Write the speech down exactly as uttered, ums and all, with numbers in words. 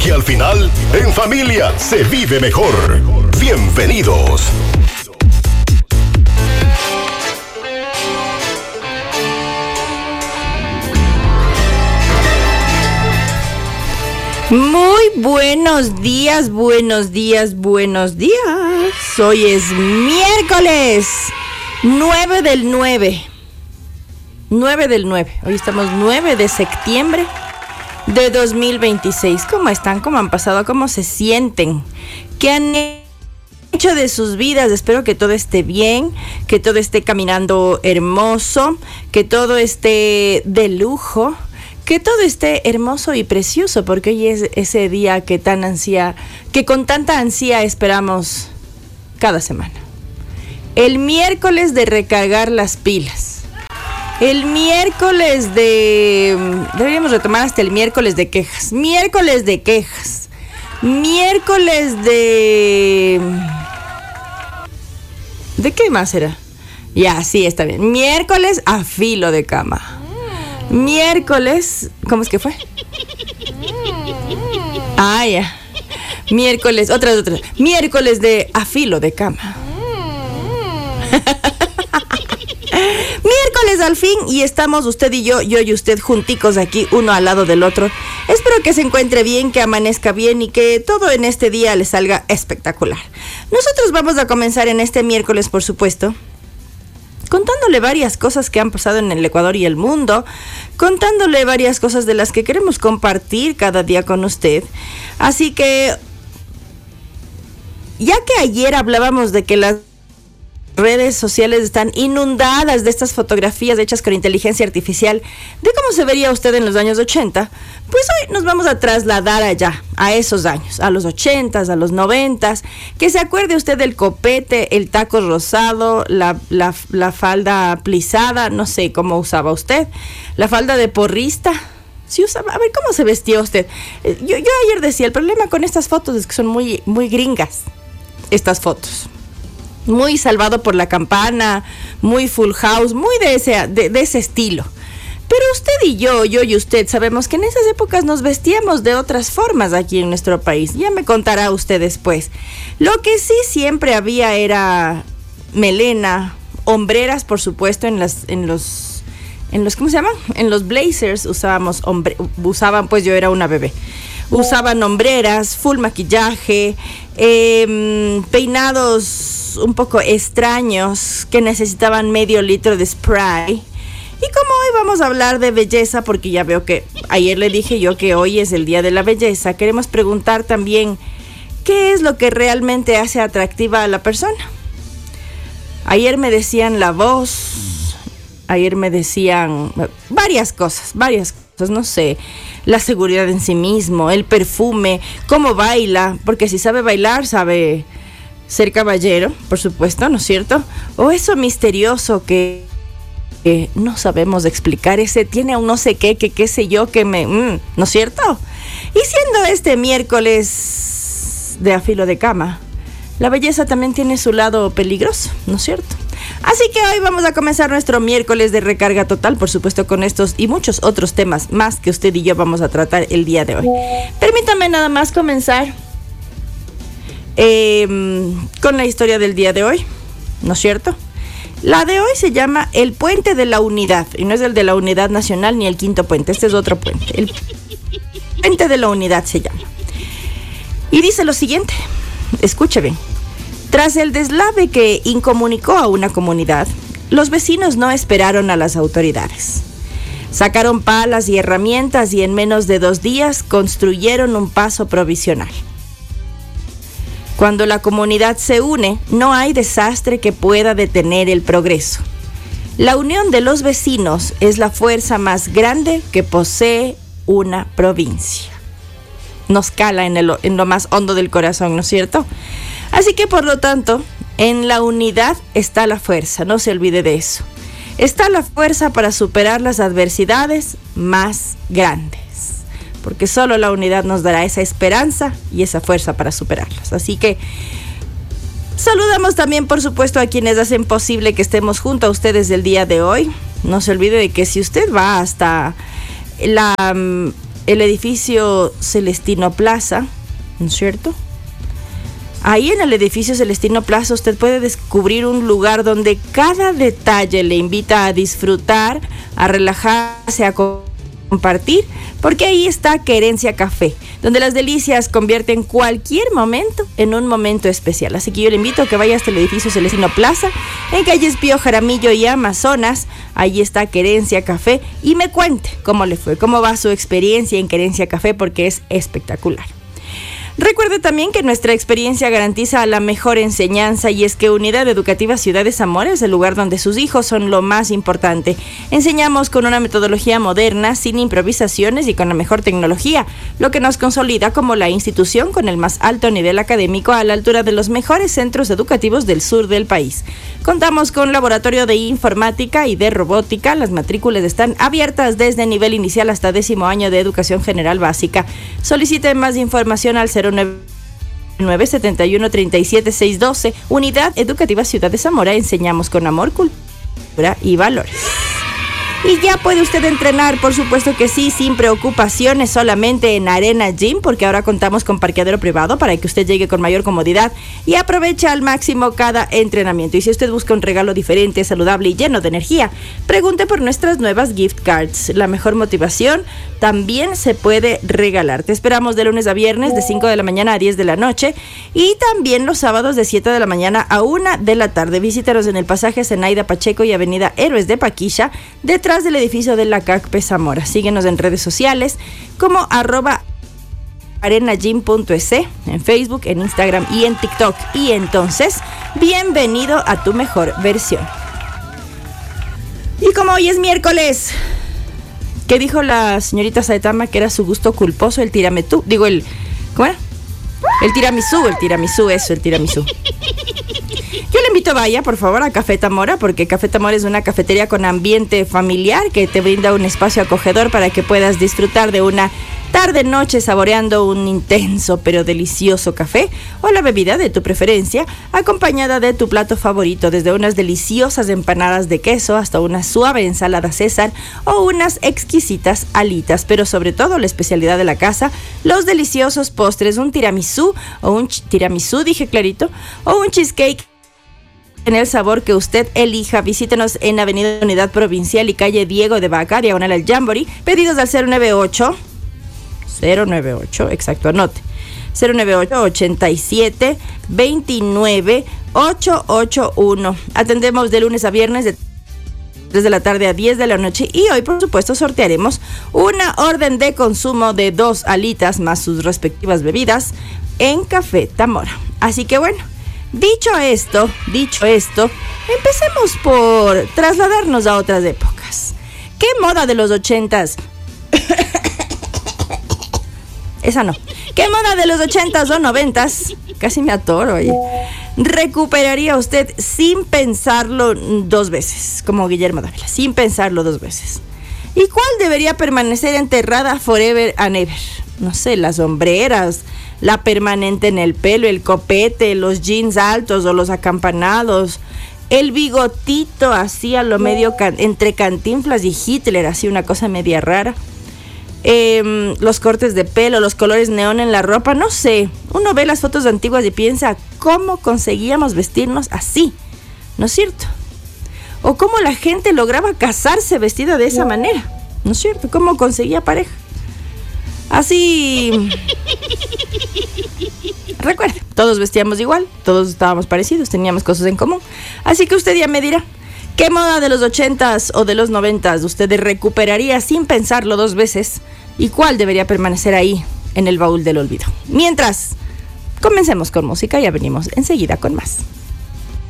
porque al final, en familia se vive mejor. Bienvenidos. Muy buenos días, buenos días, buenos días. Hoy es miércoles nueve del nueve. nueve del nueve. Hoy estamos nueve de septiembre de dos mil veintiséis. ¿Cómo están? ¿Cómo han pasado? ¿Cómo se sienten? ¿Qué han hecho de sus vidas? Espero que todo esté bien, que todo esté caminando hermoso, que todo esté de lujo. Que todo esté hermoso y precioso, porque hoy es ese día que tan ansía, que con tanta ansía esperamos cada semana. El miércoles de recargar las pilas. El miércoles de... Deberíamos retomar hasta el miércoles de quejas. Miércoles de quejas. Miércoles de... ¿De qué más era? Ya, sí, está bien. Miércoles a filo de cama. Miércoles, ¿cómo es que fue? Ah, ya. Miércoles, otras, otras. Miércoles de a filo de cama. Miércoles al fin y estamos usted y yo, yo y usted junticos aquí, uno al lado del otro. Espero que se encuentre bien, que amanezca bien y que todo en este día le salga espectacular. Nosotros vamos a comenzar en este miércoles, por supuesto, contándole varias cosas que han pasado en el Ecuador y el mundo, contándole varias cosas de las que queremos compartir cada día con usted. Así que, ya que ayer hablábamos de que las redes sociales están inundadas de estas fotografías hechas con inteligencia artificial de cómo se vería usted en los años ochenta, pues hoy nos vamos a trasladar allá, a esos años, a los ochentas, a los noventas, que se acuerde usted del copete, el taco rosado, la, la, la falda plisada, no sé cómo usaba usted, la falda de porrista. Sí usaba, a ver, ¿cómo se vestía usted? Yo, yo ayer decía, el problema con estas fotos es que son muy, muy gringas, estas fotos. Muy Salvado por la Campana, muy Full House, muy de ese, de, de ese estilo. Pero usted y yo, yo y usted, sabemos que en esas épocas nos vestíamos de otras formas aquí en nuestro país. Ya me contará usted después. Lo que sí siempre había era melena, hombreras, por supuesto, en las, en los, en los, ¿cómo se llaman? En los blazers usábamos, hombre, usaban, pues yo era una bebé. Usaban hombreras, full maquillaje, eh, peinados un poco extraños que necesitaban medio litro de spray. Y como hoy vamos a hablar de belleza, porque ya veo que ayer le dije yo que hoy es el día de la belleza, queremos preguntar también qué es lo que realmente hace atractiva a la persona. Ayer me decían la voz, ayer me decían varias cosas, varias cosas, no sé, la seguridad en sí mismo, el perfume, cómo baila, porque si sabe bailar, sabe ser caballero, por supuesto, ¿no es cierto? O eso misterioso que, que no sabemos explicar, ese tiene un no sé qué, que qué sé yo, que me... Mm, ¿no es cierto? Y siendo este miércoles de a filo de cama, la belleza también tiene su lado peligroso, ¿no es cierto? Así que hoy vamos a comenzar nuestro miércoles de recarga total, por supuesto con estos y muchos otros temas más que usted y yo vamos a tratar el día de hoy. Permítame nada más comenzar Eh, con la historia del día de hoy, ¿no es cierto? La de hoy se llama el Puente de la Unidad, y no es el de la Unidad Nacional ni el quinto puente, este es otro puente. El Puente de la Unidad se llama. Y dice lo siguiente, escuche bien. Tras el deslave que incomunicó a una comunidad, los vecinos no esperaron a las autoridades. Sacaron palas y herramientas y en menos de dos días construyeron un paso provisional. Cuando la comunidad se une, no hay desastre que pueda detener el progreso. La unión de los vecinos es la fuerza más grande que posee una provincia. Nos cala en, el, en lo más hondo del corazón, ¿no es cierto? Así que, por lo tanto, en la unidad está la fuerza, no se olvide de eso. Está la fuerza para superar las adversidades más grandes. Porque solo la unidad nos dará esa esperanza y esa fuerza para superarlas. Así que saludamos también, por supuesto, a quienes hacen posible que estemos junto a ustedes el día de hoy. No se olvide de que si usted va hasta la, el edificio Celestino Plaza, ¿no es cierto? Ahí en el edificio Celestino Plaza usted puede descubrir un lugar donde cada detalle le invita a disfrutar, a relajarse, a compartir, porque ahí está Querencia Café, donde las delicias convierten cualquier momento en un momento especial. Así que yo le invito a que vaya hasta el edificio Celestino Plaza, en calles Pío Jaramillo y Amazonas. Ahí está Querencia Café y me cuente cómo le fue, cómo va su experiencia en Querencia Café, porque es espectacular. Recuerde también que nuestra experiencia garantiza la mejor enseñanza, y es que Unidad Educativa Ciudad de Zamora es el lugar donde sus hijos son lo más importante. Enseñamos con una metodología moderna, sin improvisaciones y con la mejor tecnología, lo que nos consolida como la institución con el más alto nivel académico a la altura de los mejores centros educativos del sur del país. Contamos con laboratorio de informática y de robótica. Las matrículas están abiertas desde nivel inicial hasta décimo año de educación general básica. Solicite más información al cero nueve siete uno tres siete seis uno dos. Unidad Educativa Ciudad de Zamora. Enseñamos con amor, cultura y valores. Y ya puede usted entrenar, por supuesto que sí, sin preocupaciones, solamente en Arena Gym, porque ahora contamos con parqueadero privado para que usted llegue con mayor comodidad y aproveche al máximo cada entrenamiento. Y si usted busca un regalo diferente, saludable y lleno de energía, pregunte por nuestras nuevas gift cards. La mejor motivación también se puede regalar. Te esperamos de lunes a viernes de cinco de la mañana a diez de la noche, y también los sábados de siete de la mañana a una de la tarde. Visítanos en el pasaje Zenaida Pacheco y avenida Héroes de Paquilla, detrás del edificio de la C A C P Zamora. Síguenos en redes sociales como arroba arenagym punto es, en Facebook, en Instagram y en TikTok. Y entonces, bienvenido a tu mejor versión. Y como hoy es miércoles, ¿qué dijo la señorita Saetama que era su gusto culposo? El tiramisú, digo el, ¿cómo era? El tiramisú, el tiramisú, eso, el tiramisú. Yo le invito, vaya por favor a Café Tamora, porque Café Tamora es una cafetería con ambiente familiar que te brinda un espacio acogedor para que puedas disfrutar de una tarde-noche saboreando un intenso pero delicioso café o la bebida de tu preferencia, acompañada de tu plato favorito, desde unas deliciosas empanadas de queso hasta una suave ensalada César o unas exquisitas alitas, pero sobre todo la especialidad de la casa, los deliciosos postres, un tiramisú o un ch- tiramisú, dije clarito, o un cheesecake en el sabor que usted elija. Visítenos en Avenida Unidad Provincial y calle Diego de Vaca, diagonal al Jamboree. Pedidos al cero nueve ocho cero nueve ocho, exacto, anote, cero nueve ocho ochenta y siete veintinueve ochocientos ochenta y uno. Atendemos de lunes a viernes de tres de la tarde a diez de la noche, y hoy por supuesto sortearemos una orden de consumo de dos alitas más sus respectivas bebidas en Café Tamora. Así que bueno, dicho esto, dicho esto, empecemos por trasladarnos a otras épocas. ¿Qué moda de los ochentas? Esa no. ¿Qué moda de los ochentas o noventas? Casi me atoro ahí. Recuperaría usted sin pensarlo dos veces, como Guillermo Dávila, sin pensarlo dos veces. ¿Y cuál debería permanecer enterrada forever and ever? No sé, las sombreras, la permanente en el pelo, el copete, los jeans altos o los acampanados, el bigotito así a lo medio can- entre Cantinflas y Hitler, así una cosa media rara. Eh, los cortes de pelo, los colores neón en la ropa, no sé. Uno ve las fotos antiguas y piensa cómo conseguíamos vestirnos así, ¿no es cierto? O cómo la gente lograba casarse vestida de esa manera, ¿no es cierto? Cómo conseguía pareja. Así, recuerde, todos vestíamos igual, todos estábamos parecidos, teníamos cosas en común. Así que usted ya me dirá, ¿qué moda de los ochentas o de los noventas usted recuperaría sin pensarlo dos veces? ¿Y cuál debería permanecer ahí en el baúl del olvido? Mientras, comencemos con música y ya venimos enseguida con más.